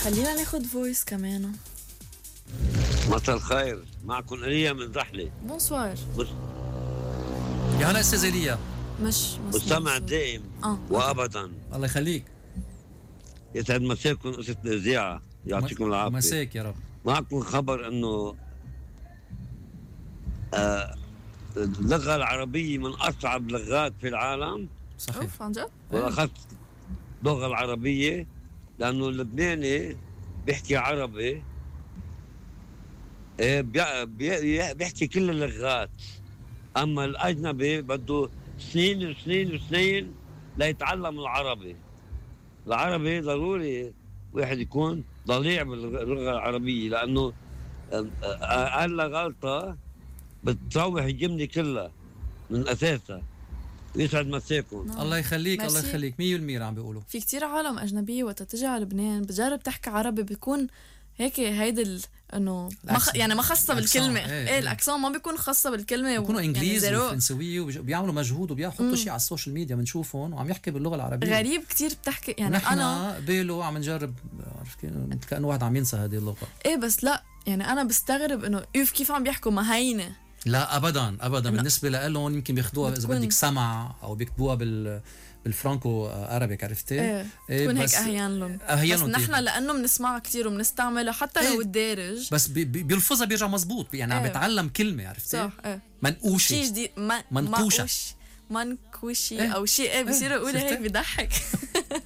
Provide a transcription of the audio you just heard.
خلينا ناخد فويس كمان. مساء الخير، معكم ايليا من زحله. بونسوار. يا هلا استاذ ايليا. مش مستمع دائم وابدا. الله يخليك. يسعد مساكم أسرة الإذاعة، يعطيكم العافية. مساك يا رب. معكم خبر انه اللغة العربية من أصعب لغات في العالم. صحيح. عن جد؟ وأخذت اللغة العربية لأنه اللبناني بيحكي عربي، بيحكي كل اللغات، أما الأجنبي بده سنين وسنين وسنين ليتعلم العربي. العربي ضروري واحد يكون ضليع باللغة العربية، لأنه أقل غلطة بتروح الجملة كلها من أساسها. يسعد مساكم. الله يخليك. ميرسي. الله يخليك 100% عم بيقولوا. في كتير عالم أجنبية وقت تجي على لبنان بتجرب تحكي عربي بيكون هيك هيدا انه يعني ما خاصه بالكلمه. ايه الاكسون ما بيكون خاصه بالكلمه، بيكونوا انجليزي يعني وفرنسويه وبيعملوا مجهود وبيحطوا شيء على السوشيال ميديا بنشوفهم وعم يحكي باللغه العربيه. غريب كتير بتحكي يعني انا قبله عم نجرب، عرفت كانه واحد عم ينسى هذه اللغه. ايه بس لا يعني انا بستغرب انه كيف عم بيحكوا مهينه. لا ابدا ابدا، بالنسبه لهم يمكن بياخذوها اذا بدك سمع او بيكتبوها بالفرانكو عربيك، عرفتي؟ ايه تكون هيك اهيان لهم. بس نحن لانه بنسمعها كتير وبنستعملها حتى لو الدارج، بس بيلفظها بيرجع مزبوط يعني. عم بتعلم كلمه، عرفتي؟ صح. منقوشه، شيء جديد، منقوشه، منكوشي او شيء. بيصيروا يقولوا هيك بضحك.